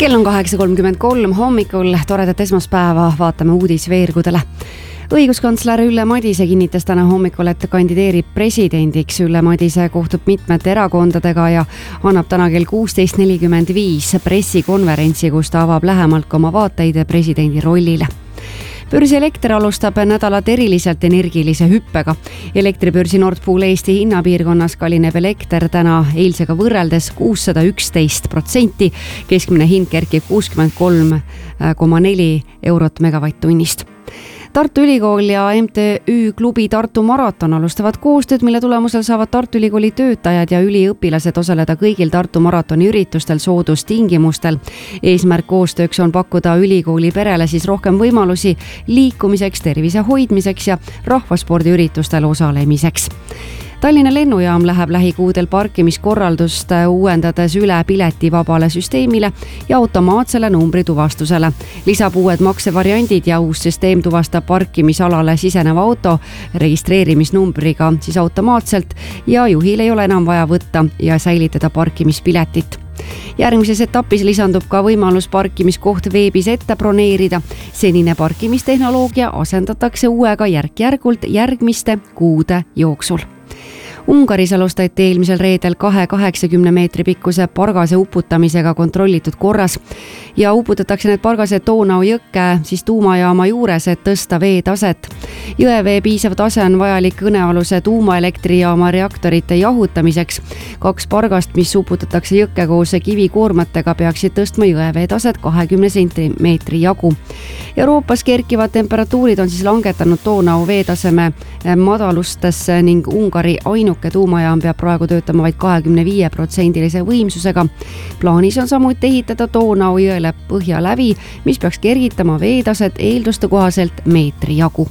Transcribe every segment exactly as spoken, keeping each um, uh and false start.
Kell on kaheksa kolmkümmend kolm hommikul, toredat esmaspäeva, vaatame uudisveergudele. Õiguskantsler Ülle Madise kinnitas täna hommikul, et kandideerib presidendiks. Ülle Madise kohtub mitmete erakondadega ja annab täna kell kuusteist nelikümmend viis pressikonverentsi, kus ta avab lähemalt ka oma vaateid presidendi rollile. Börsielekter alustab nädalat eriliselt energilise hüppega. Elektribörsi Nord Pool Eesti hinnapiirkonnas kallineb elekter täna eilsega võrreldes kuussada üksteist protsenti. Keskmine hind kerkib kuuskümmend kolm koma neli eurot megavatt-tunnist. Tartu Ülikool ja M T Ü klubi Tartu Maraton alustavad koostööd, mille tulemusel saavad Tartu Ülikooli töötajad ja üliõpilased osaleda kõigil Tartu Maratoni üritustel soodustingimustel. Eesmärk koostööks on pakkuda ülikooli perele siis rohkem võimalusi liikumiseks, tervise hoidmiseks ja rahvaspordiüritustel osalemiseks. Tallinna lennujaam läheb lähikuudel parkimiskorraldust uuendades üle piletivabale süsteemile ja automaatsele numbrituvastusele. Lisab uued maksevariandid ja uus süsteem tuvastab parkimisalale siseneva auto registreerimisnumbriga siis automaatselt ja juhil ei ole enam vaja võtta ja säilitada parkimispiletit. Järgmises etapis lisandub ka võimalus parkimiskoht veebis ette broneerida. Senine parkimistehnoloogia asendatakse uuega järk-järgult järgmiste kuude jooksul. Ungaris alustati eelmisel reedel kahe kaheksakümne meetri pikkuse pargase uputamisega kontrollitud korras ja uputatakse need pargased Donau jõkke siis tuumajaama juures, et tõsta vee taset. Jõevee piisav tase on vajalik kõnealuse tuumaelektrijaama reaktorite jahutamiseks. Kaks pargast, mis uputatakse jõkke koos kivikoormatega, peaksid tõstma jõevee taset kahekümne sentimeetri jagu. Euroopas kerkivad temperatuurid on siis langetanud Donau veetaseme madalustesse ning Ungari ainuke tuumajaam peab praegu töötama vaid kahekümne viie protsendilise võimsusega. Plaanis on samuti ehitada Donau jõele põhjalävi, mis peaks kergitama veetaset eelduste kohaselt meetri jagu.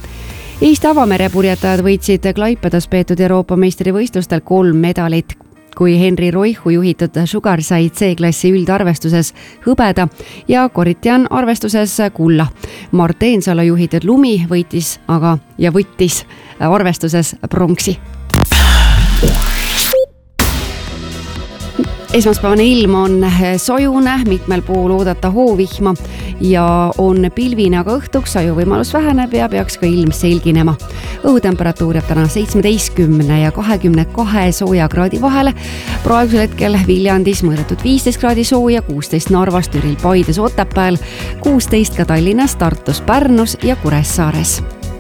Eesti avamerepurjetajad võitsid Klaipedas peetud Euroopa meistrivõistlustel kolm medalit, kui Henri Roihu juhitud Sugar sai C-klassi üldarvestuses hõbeda ja Koritjan arvestuses kulla. Mart Eensalu juhitud Lumi võitis aga ja võttis arvestuses pronksi. Esmaspäevane ilm on sojune, mitmel pool oodata hoovihma ja on pilvine, aga õhtuks saju võimalus väheneb ja peaks ka ilm selginema. Õhutemperatuur jääb täna seitsmeteistkümne ja kahekümne kahe sooja kraadi vahele. Praegusel hetkel Viljandis mõõdetud viisteist kraadi sooja, kuusteist Narvas, Türil, Paides, Otepääl, kuusteist ka Tallinnas, Tartus, Pärnus ja Kuressaares.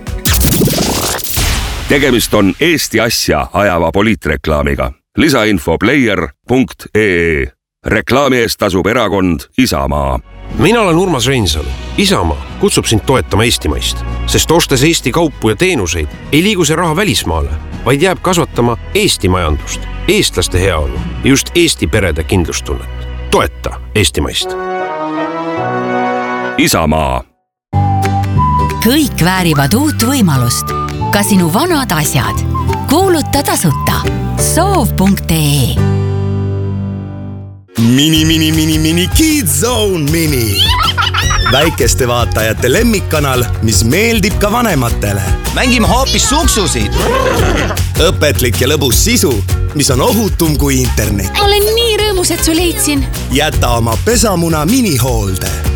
Tegemist on Eesti asja ajava poliitreklaamiga. Lisainfo player punkt ee. Reklaami eest tasub erakond Isamaa. Mina olen Urmas Reinsalu. Isamaa kutsub sind toetama Eestimaist, sest ostes Eesti kaupu ja teenuseid ei liigu see raha välismaale, vaid jääb kasvatama Eesti majandust, eestlaste heaolu ja just Eesti perede kindlustunnet. Toeta Eestimaist. Isamaa. Kõik väärivad uut võimalust. Ka sinu vanad asjad. Kuuluta tasuta. soov punkt ee. Mini, mini, mini, mini, Kids Zone Mini. Väikeste vaatajate lemmikkanal, mis meeldib ka vanematele. Mängime hoopis suksusid. Õpetlik ja lõbus sisu, mis on ohutum kui internet. Olen nii rõõmus, et su leidsin. Jäta oma pesamuna minihoolde.